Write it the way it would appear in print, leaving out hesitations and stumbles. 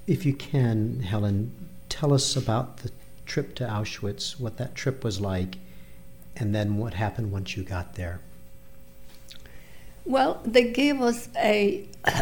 If you can, Helen, tell us about the trip to Auschwitz, what that trip was like, and then what happened once you got there. Well, they gave us a